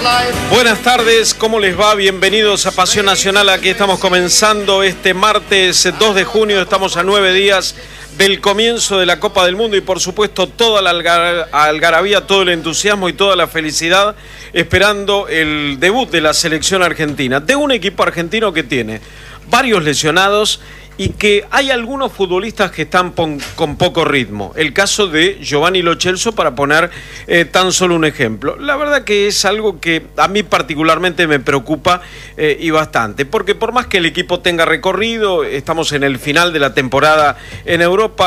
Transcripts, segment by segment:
Buenas tardes, ¿cómo les va? Bienvenidos a Pasión Nacional. Aquí estamos comenzando este martes 2 de junio. Estamos a 9 días del comienzo de la Copa del Mundo y por supuesto toda la algarabía, todo el entusiasmo y toda la felicidad esperando el debut de la selección argentina, de un equipo argentino que tiene varios lesionados y que hay algunos futbolistas que están con poco ritmo. El caso de Giovanni Lo Celso, para poner tan solo un ejemplo. La verdad que es algo que a mí particularmente me preocupa y bastante, porque por más que el equipo tenga recorrido, estamos en el final de la temporada en Europa,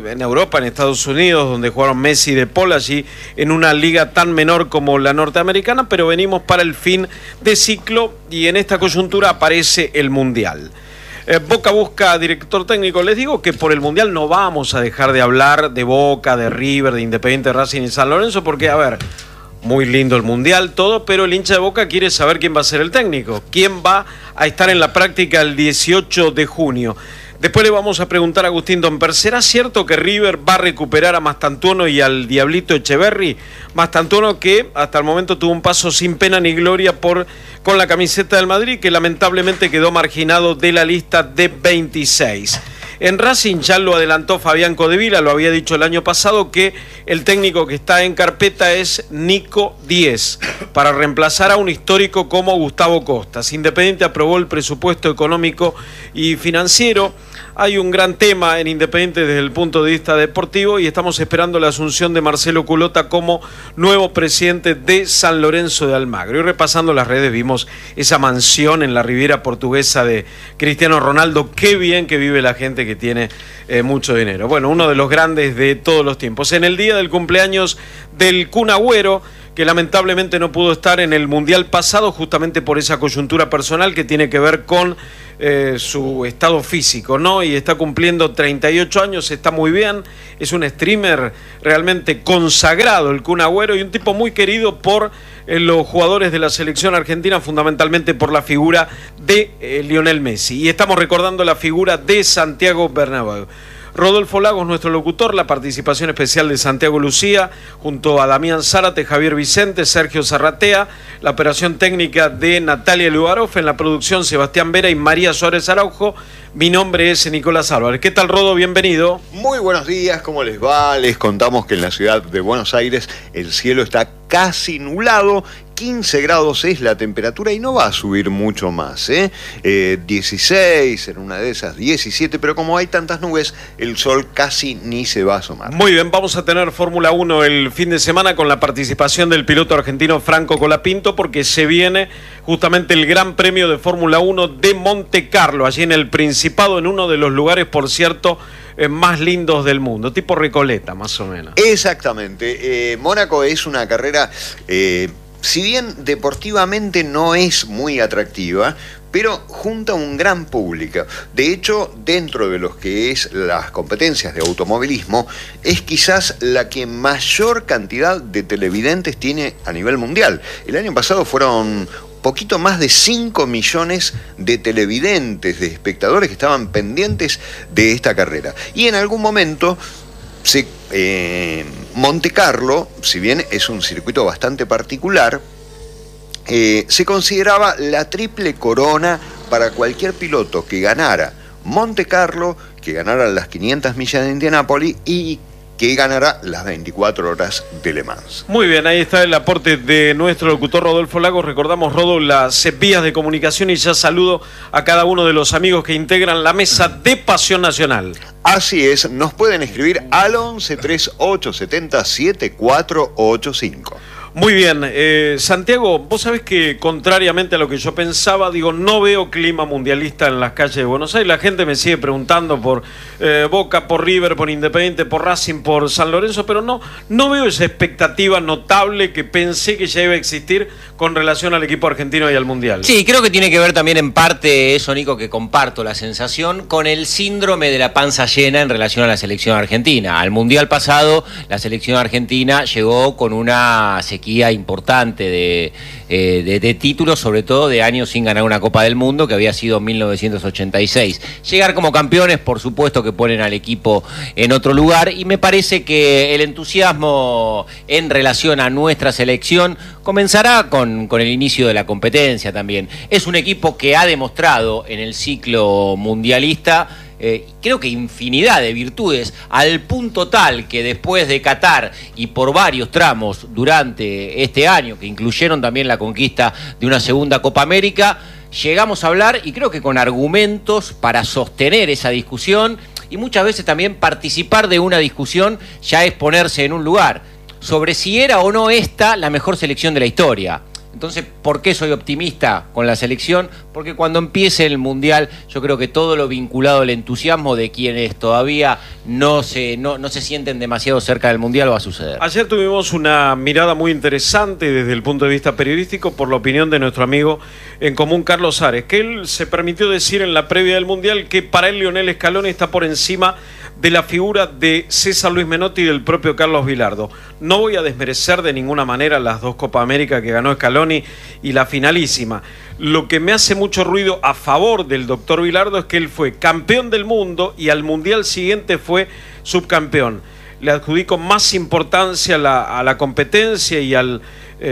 en Estados Unidos, donde jugaron Messi y De Paul, allí en una liga tan menor como la norteamericana, pero venimos para el fin de ciclo y en esta coyuntura aparece el Mundial. Boca busca director técnico. Les digo que por el Mundial no vamos a dejar de hablar de Boca, de River, de Independiente, Racing y San Lorenzo, porque, a ver, muy lindo el Mundial, todo, pero el hincha de Boca quiere saber quién va a ser el técnico, quién va a estar en la práctica el 18 de junio. Después le vamos a preguntar a Agustín Domper, ¿será cierto que River va a recuperar a Mastantuono y al Diablito Echeverri? Mastantuono que hasta el momento tuvo un paso sin pena ni gloria con la camiseta del Madrid, que lamentablemente quedó marginado de la lista de 26. En Racing ya lo adelantó Fabián Codevila, lo había dicho el año pasado, que el técnico que está en carpeta es Nico Díez, para reemplazar a un histórico como Gustavo Costas. Independiente aprobó el presupuesto económico y financiero. Hay un gran tema en Independiente desde el punto de vista deportivo y estamos esperando la asunción de Marcelo Culota como nuevo presidente de San Lorenzo de Almagro. Y repasando las redes vimos esa mansión en la Riviera Portuguesa de Cristiano Ronaldo. Qué bien que vive la gente que tiene mucho dinero. Bueno, uno de los grandes de todos los tiempos. En el día del cumpleaños del Kun Agüero, que lamentablemente no pudo estar en el Mundial pasado justamente por esa coyuntura personal que tiene que ver con su estado físico, ¿no? Y está cumpliendo 38 años, está muy bien, es un streamer realmente consagrado el Kun Agüero y un tipo muy querido por los jugadores de la selección argentina, fundamentalmente por la figura de Lionel Messi. Y estamos recordando la figura de Santiago Bernabéu. Rodolfo Lagos, nuestro locutor, la participación especial de Santiago Lucía, junto a Damián Zárate, Javier Vicente, Sergio Zarratea, la operación técnica de Natalia Lugarov, en la producción Sebastián Vera y María Suárez Araujo. Mi nombre es Nicolás Álvarez. ¿Qué tal, Rodo? Bienvenido. Muy buenos días, ¿cómo les va? Les contamos que en la ciudad de Buenos Aires el cielo está casi nublado, 15 grados es la temperatura y no va a subir mucho más, 16, en una de esas 17, pero como hay tantas nubes, el sol casi ni se va a asomar. Muy bien, vamos a tener Fórmula 1 el fin de semana con la participación del piloto argentino Franco Colapinto, porque se viene justamente el Gran Premio de Fórmula 1 de Monte Carlo, allí en el Principado, en uno de los lugares, por cierto, más lindos del mundo, tipo Recoleta, más o menos. Exactamente. Mónaco es una carrera, si bien deportivamente no es muy atractiva, pero junta un gran público. De hecho, dentro de los que es las competencias de automovilismo, es quizás la que mayor cantidad de televidentes tiene a nivel mundial. El año pasado fueron poquito más de 5 millones de televidentes, de espectadores que estaban pendientes de esta carrera. Y en algún momento Monte Carlo, si bien es un circuito bastante particular, se consideraba la triple corona para cualquier piloto que ganara Monte Carlo, que ganara las 500 millas de Indianápolis y que ganará las 24 horas de Le Mans. Muy bien, ahí está el aporte de nuestro locutor Rodolfo Lagos. Recordamos, Rodo, las vías de comunicación y ya saludo a cada uno de los amigos que integran la mesa de Pasión Nacional. Así es, nos pueden escribir al 11 3870 7485. Muy bien, Santiago, vos sabés que contrariamente a lo que yo pensaba, digo, no veo clima mundialista en las calles de Buenos Aires. La gente me sigue preguntando por Boca, por River, por Independiente, por Racing, por San Lorenzo, pero no veo esa expectativa notable que pensé que ya iba a existir con relación al equipo argentino y al Mundial. Sí, creo que tiene que ver también en parte eso, Nico, que comparto la sensación, con el síndrome de la panza llena en relación a la selección argentina. Al Mundial pasado, la selección argentina llegó con una sequía jerarquía importante de títulos, sobre todo de años sin ganar una Copa del Mundo, que había sido 1986. Llegar como campeones, por supuesto que ponen al equipo en otro lugar, y me parece que el entusiasmo en relación a nuestra selección comenzará con el inicio de la competencia también. Es un equipo que ha demostrado en el ciclo mundialista creo que infinidad de virtudes, al punto tal que después de Qatar y por varios tramos durante este año, que incluyeron también la conquista de una segunda Copa América, llegamos a hablar, y creo que con argumentos para sostener esa discusión, y muchas veces también participar de una discusión ya es ponerse en un lugar sobre si era o no esta la mejor selección de la historia. Entonces, ¿por qué soy optimista con la selección? Porque cuando empiece el Mundial, yo creo que todo lo vinculado al entusiasmo de quienes todavía no se sienten demasiado cerca del Mundial va a suceder. Ayer tuvimos una mirada muy interesante desde el punto de vista periodístico por la opinión de nuestro amigo en común, Carlos Ares, que él se permitió decir en la previa del Mundial que para él Lionel Scaloni está por encima de la figura de César Luis Menotti y del propio Carlos Bilardo. No voy a desmerecer de ninguna manera las dos Copa América que ganó Scaloni y la finalísima. Lo que me hace mucho ruido a favor del doctor Bilardo es que él fue campeón del mundo y al Mundial siguiente fue subcampeón. Le adjudico más importancia a la competencia y al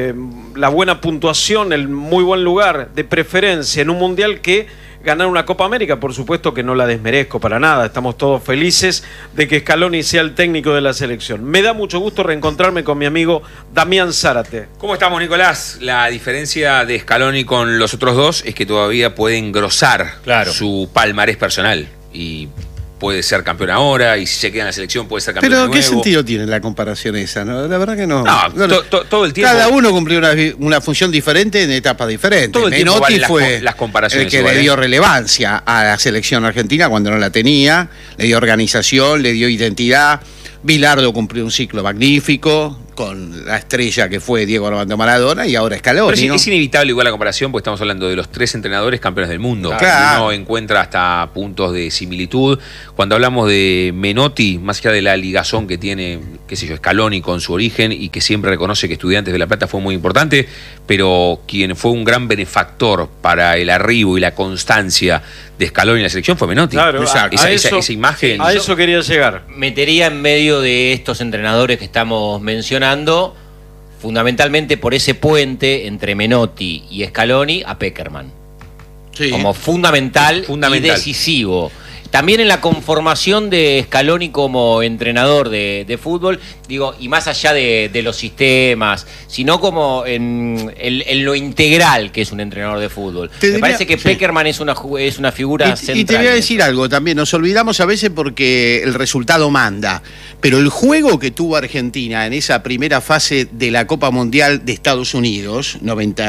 la buena puntuación, el muy buen lugar de preferencia en un Mundial que ganar una Copa América. Por supuesto que no la desmerezco para nada, estamos todos felices de que Scaloni sea el técnico de la selección. Me da mucho gusto reencontrarme con mi amigo Damián Zárate. ¿Cómo estamos, Nicolás? La diferencia de Scaloni con los otros dos es que todavía puede engrosar su palmarés personal y puede ser campeón ahora, y si se queda en la selección puede ser campeón de nuevo. Pero ¿qué sentido tiene la comparación esa? ¿No? La verdad que no. Todo el tiempo. Cada uno cumplió una función diferente en etapas diferentes. Todo el tiempo Menotti vale fue las comparaciones el que le dio relevancia a la selección argentina cuando no la tenía, le dio organización, le dio identidad. Bilardo cumplió un ciclo magnífico con la estrella que fue Diego Armando Maradona, y ahora Scaloni. Pero ¿no? Es inevitable igual la comparación, porque estamos hablando de los tres entrenadores campeones del mundo. Claro. Uno encuentra hasta puntos de similitud. Cuando hablamos de Menotti, más allá de la ligazón que tiene, qué sé yo, Scaloni con su origen, y que siempre reconoce que Estudiantes de La Plata fue muy importante, pero quien fue un gran benefactor para el arribo y la constancia de Scaloni en la selección fue Menotti. Claro, esa imagen. A eso quería llegar. Metería en medio de estos entrenadores que estamos mencionando, fundamentalmente por ese puente entre Menotti y Scaloni, a Pekerman. Sí. Como fundamental y decisivo. También en la conformación de Scaloni como entrenador de fútbol, digo, y más allá de los sistemas, sino como en lo integral que es un entrenador de fútbol. Me parece que Pekerman es una figura central. Y te voy a decir algo también, nos olvidamos a veces porque el resultado manda, pero el juego que tuvo Argentina en esa primera fase de la Copa Mundial de Estados Unidos,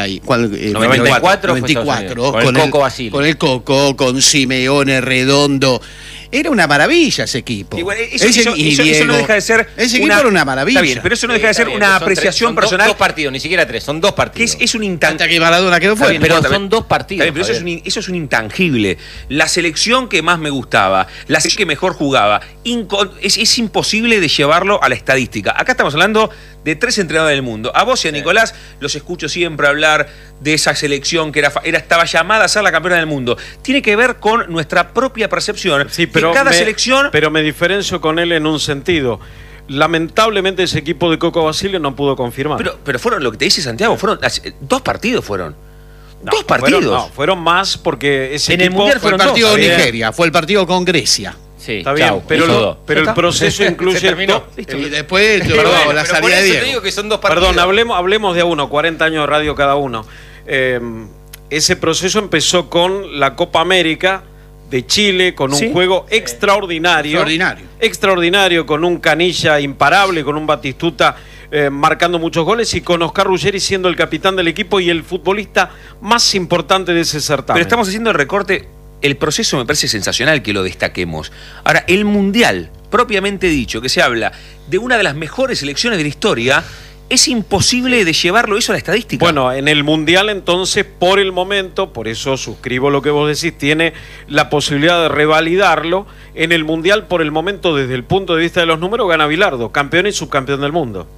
94, con el Coco Basile. Con el Coco, con Simeone, Redondo. Era una maravilla ese equipo. Eso no deja de ser. Ese equipo era una maravilla. Está bien, pero eso no deja de ser una apreciación personal. Son dos partidos, ni siquiera tres, son dos partidos. Es un intangible. Hasta que Maradona quedó fuera. Pero son dos partidos. Bien, pero eso es un intangible. La selección que más me gustaba, la selección que mejor jugaba, es imposible de llevarlo a la estadística. Acá estamos hablando de tres entrenadores del mundo. A vos y a Nicolás los escucho siempre hablar de esa selección que estaba llamada a ser la campeona del mundo. Tiene que ver con nuestra propia percepción. Sí, pero cada selección. Pero me diferencio con él en un sentido. Lamentablemente ese equipo de Coco Basile no pudo confirmar. Pero fueron, lo que te dice Santiago, fueron dos partidos fueron. No, dos partidos. Fueron más porque ese en equipo... el Mundial Fue el partido con Nigeria, fue el partido con Grecia. Sí, está bien, pero el proceso incluye... Y después la salida de Diego. Te digo que son dos partidos. Perdón, hablemos de a uno, 40 años de radio cada uno. Ese proceso empezó con la Copa América de Chile, con un juego extraordinario, con un Canilla imparable, con un Batistuta marcando muchos goles, y con Oscar Ruggeri siendo el capitán del equipo y el futbolista más importante de ese certamen. Pero estamos haciendo el recorte. El proceso me parece sensacional que lo destaquemos. Ahora, el Mundial, propiamente dicho, que se habla de una de las mejores selecciones de la historia, es imposible de llevarlo eso a la estadística. Bueno, en el Mundial entonces, por el momento, por eso suscribo lo que vos decís, tiene la posibilidad de revalidarlo. En el Mundial, por el momento, desde el punto de vista de los números, gana Bilardo, campeón y subcampeón del mundo.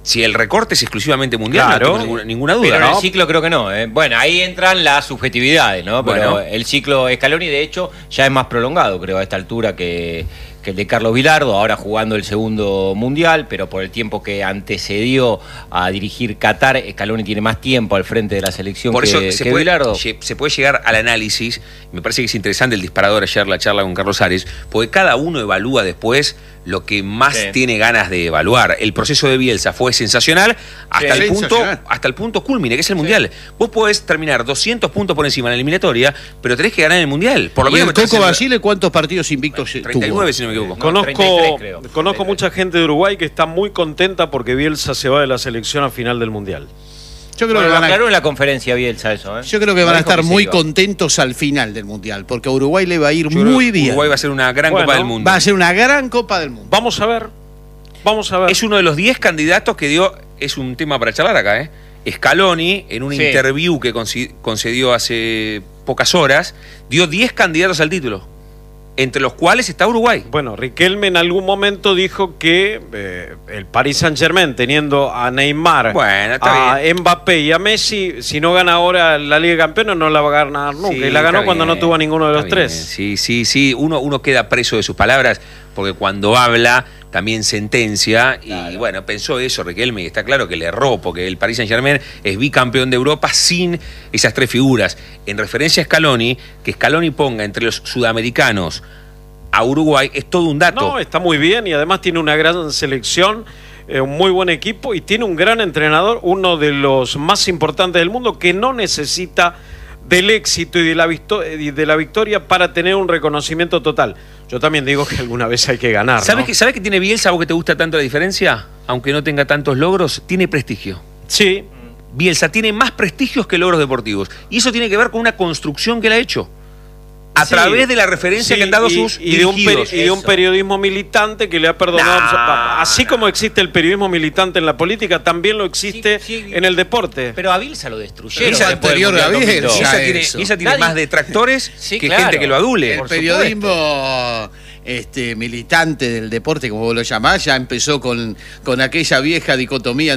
Si el recorte es exclusivamente mundial, Claro. no tengo ninguna duda. Pero en ¿no? el ciclo creo que no. Bueno, ahí entran las subjetividades, ¿no? Pero Bueno. el ciclo Scaloni, de hecho, ya es más prolongado, creo, a esta altura que el de Carlos Bilardo, ahora jugando el segundo mundial, pero por el tiempo que antecedió a dirigir Qatar, Scaloni tiene más tiempo al frente de la selección Por eso que se puede Bilardo. llegar al análisis. Me parece que es interesante el disparador ayer, la charla con Carlos Ares, porque cada uno evalúa después lo que más Sí. tiene ganas de evaluar. El proceso de Bielsa fue sensacional hasta, Sí. el punto culmine, que es el Mundial. Vos podés terminar 200 puntos por encima en la eliminatoria, pero tenés que ganar el Mundial. Por lo ¿Y menos el meterse Coco en- Basile cuántos partidos invictos 39, si no me equivoco. No, Conozco, 33 creo. conozco 33. mucha gente de Uruguay que está muy contenta porque Bielsa se va de la selección a final del Mundial. Yo creo Bueno, que lo van a, aclaró en la conferencia Bielsa eso, ¿eh? yo creo que No van a dijo estar se muy iba. contentos al final del Mundial, porque a Uruguay le va a ir Yo creo muy que bien. Uruguay va a ser una gran Bueno, Copa del Mundo. Va a ser una gran Copa del Mundo. Vamos a ver. Vamos a ver. Es uno de los 10 candidatos que dio, es un tema para charlar acá, ¿eh? Scaloni, en un Sí. interview que concedió hace pocas horas, dio 10 candidatos al título, entre los cuales está Uruguay. Bueno, Riquelme en algún momento dijo que el Paris Saint-Germain, teniendo a Neymar, Bueno, está a Mbappé y a Messi, si no gana ahora la Liga de Campeones, no la va a ganar nunca. Sí, y la ganó está cuando no bien, tuvo a ninguno de los está bien. tres. Sí. Uno queda preso de sus palabras, porque cuando habla también sentencia. Y Claro. bueno, pensó eso Riquelme, y está claro que le erró, porque el Paris Saint-Germain es bicampeón de Europa sin esas tres figuras. En referencia a Scaloni, que Scaloni ponga entre los sudamericanos a Uruguay es todo un dato. No, está muy bien y además tiene una gran selección, un muy buen equipo y tiene un gran entrenador, uno de los más importantes del mundo, que no necesita del éxito y de la victoria para tener un reconocimiento total. Yo también digo que alguna vez hay que ganar, ¿Sabes ¿no? qué tiene Bielsa, vos que te gusta tanto la diferencia? Aunque no tenga tantos logros, tiene prestigio. Sí, Bielsa tiene más prestigios que logros deportivos. Y eso tiene que ver con una construcción que él ha hecho. A sí, través de la referencia sí, que han dado y, sus y de un dirigidos. y de un Eso. periodismo militante que le ha perdonado. No, así como existe el periodismo militante en la política, también lo existe Sí, sí. en el deporte. Pero a Bielsa lo destruyeron. Bielsa después del anterior a Mundial Bielsa. 2002. Bielsa Ya tiene, eso. Bielsa tiene Nadie- más detractores Sí, que claro. gente que lo adule. El Por periodismo militante del deporte, como vos lo llamás, ya empezó con aquella vieja dicotomía